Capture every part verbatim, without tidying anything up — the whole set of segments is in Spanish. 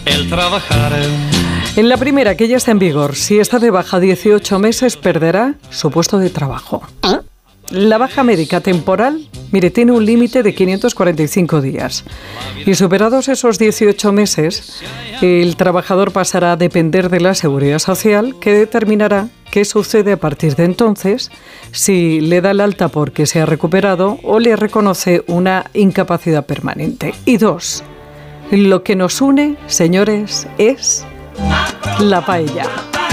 El trabajar. En la primera, que ya está en vigor, si está de baja dieciocho meses, perderá su puesto de trabajo. La baja médica temporal, mire, tiene un límite de quinientos cuarenta y cinco días. Y superados esos dieciocho meses, el trabajador pasará a depender de la Seguridad Social, que determinará qué sucede a partir de entonces, si le da el alta porque se ha recuperado o le reconoce una incapacidad permanente. Y dos, lo que nos une, señores, es la paella.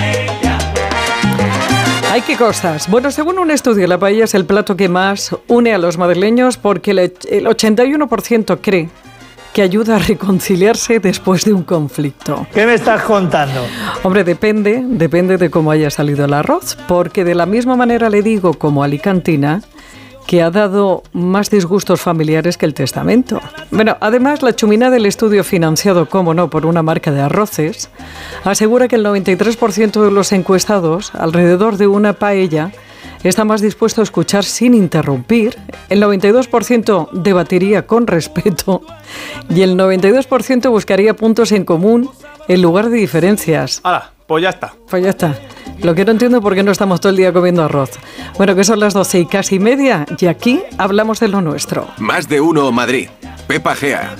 ¡Ay, qué cosas! Bueno, según un estudio, la paella es el plato que más une a los madrileños porque el ochenta y uno por ciento cree que ayuda a reconciliarse después de un conflicto. ¿Qué me estás contando? Hombre, depende, depende de cómo haya salido el arroz, porque de la misma manera le digo como alicantina que ha dado más disgustos familiares que el testamento. Bueno, además, la chumina del estudio financiado, como no, por una marca de arroces, asegura que el noventa y tres por ciento de los encuestados alrededor de una paella está más dispuesto a escuchar sin interrumpir, el noventa y dos por ciento debatiría con respeto y el noventa y dos por ciento buscaría puntos en común en lugar de diferencias. ¡Hala! Pues ya está. Pues ya está. Lo que no entiendo es por qué no estamos todo el día comiendo arroz. Bueno, que son las doce y casi media y aquí hablamos de lo nuestro. Más de uno Madrid. Pepa Gea.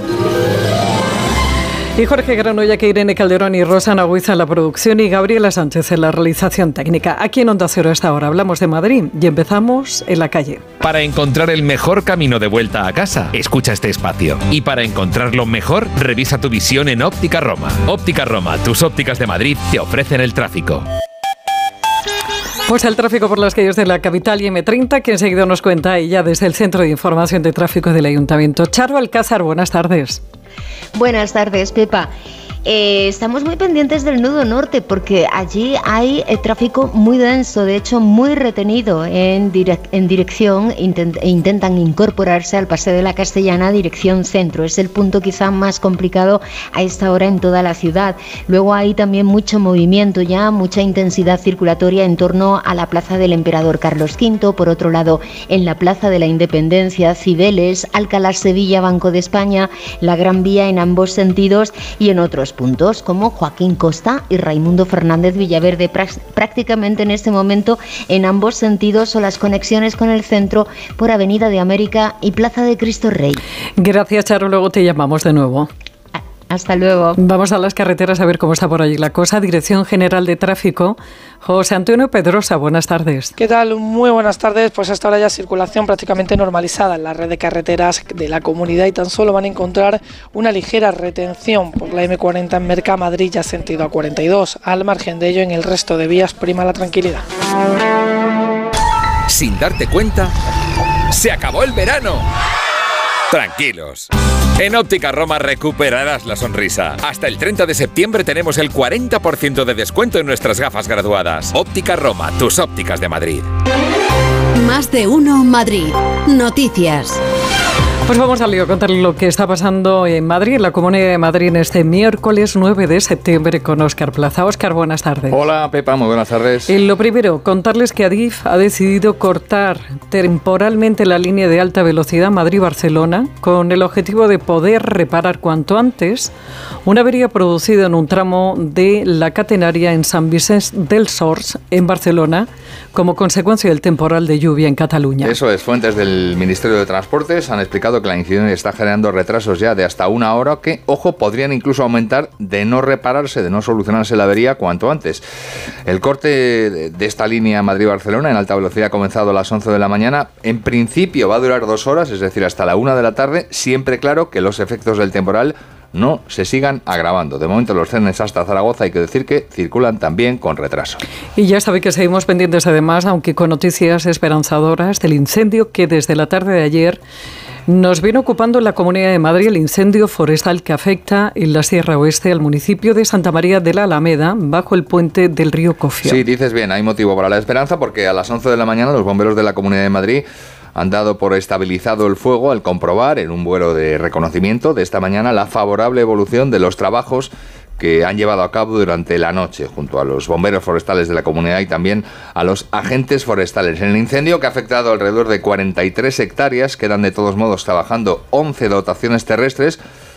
Y Jorge Granolla, que Irene Calderón y Rosa Nagüiza en la producción y Gabriela Sánchez en la realización técnica. Aquí en Onda Cero a esta hora hablamos de Madrid y empezamos en la calle. Para encontrar el mejor camino de vuelta a casa, escucha este espacio. Y para encontrarlo mejor, revisa tu visión en Óptica Roma. Óptica Roma, tus ópticas de Madrid, te ofrecen el tráfico. Pues el tráfico por las calles de la capital y eme treinta, que enseguida nos cuenta ella desde el Centro de Información de Tráfico del Ayuntamiento. Charo Alcázar, buenas tardes. Buenas tardes, Pepa. Eh, estamos muy pendientes del nudo norte porque allí hay eh, tráfico muy denso, de hecho muy retenido en, direc- en dirección, intent- intentan incorporarse al Paseo de la Castellana, dirección centro. Es el punto quizá más complicado a esta hora en toda la ciudad. Luego hay también mucho movimiento ya, mucha intensidad circulatoria en torno a la Plaza del Emperador Carlos quinto, por otro lado en la Plaza de la Independencia, Cibeles, Alcalá Sevilla, Banco de España, la Gran Vía en ambos sentidos y en otros puntos como Joaquín Costa y Raimundo Fernández Villaverde. Prácticamente en este momento en ambos sentidos son las conexiones con el centro por Avenida de América y Plaza de Cristo Rey. Gracias, Charo, luego te llamamos de nuevo. Hasta luego. Vamos a las carreteras a ver cómo está por allí la cosa. Dirección General de Tráfico, José Antonio Pedrosa, buenas tardes. ¿Qué tal? Muy buenas tardes. Pues hasta ahora ya circulación prácticamente normalizada en la red de carreteras de la comunidad y tan solo van a encontrar una ligera retención por la eme cuarenta en Mercamadrid, ya sentido a cuarenta y dos. Al margen de ello, en el resto de vías prima la tranquilidad. Sin darte cuenta, ¡se acabó el verano! Tranquilos. En Óptica Roma recuperarás la sonrisa. Hasta el treinta de septiembre tenemos el cuarenta por ciento de descuento en nuestras gafas graduadas. Óptica Roma, tus ópticas de Madrid. Más de uno Madrid. Noticias. Pues vamos al lío, contarle lo que está pasando en Madrid, en la Comunidad de Madrid, en este miércoles nueve de septiembre con Óscar Plaza. Óscar, buenas tardes. Hola, Pepa, muy buenas tardes. Y lo primero, contarles que Adif ha decidido cortar temporalmente la línea de alta velocidad Madrid-Barcelona con el objetivo de poder reparar cuanto antes una avería producida en un tramo de la catenaria en Sant Vicenç dels Horts, en Barcelona, como consecuencia del temporal de lluvia en Cataluña. Eso es, fuentes del Ministerio de Transportes han explicado que la incidencia está generando retrasos ya de hasta una hora que, ojo, podrían incluso aumentar de no repararse, de no solucionarse la avería cuanto antes. El corte de esta línea Madrid-Barcelona en alta velocidad ha comenzado a las once de la mañana. En principio va a durar dos horas, es decir, hasta la una de la tarde, siempre claro que los efectos del temporal no se sigan agravando. De momento los trenes hasta Zaragoza hay que decir que circulan también con retraso. Y ya sabe que seguimos pendientes además, aunque con noticias esperanzadoras, del incendio que desde la tarde de ayer nos viene ocupando en la Comunidad de Madrid, el incendio forestal que afecta en la Sierra Oeste al municipio de Santa María de la Alameda, bajo el puente del río Cofio. Sí, dices bien, hay motivo para la esperanza porque a las once de la mañana los bomberos de la Comunidad de Madrid han dado por estabilizado el fuego al comprobar en un vuelo de reconocimiento de esta mañana la favorable evolución de los trabajos que han llevado a cabo durante la noche junto a los bomberos forestales de la comunidad y también a los agentes forestales. En el incendio que ha afectado alrededor de cuarenta y tres hectáreas, quedan de todos modos trabajando once dotaciones terrestres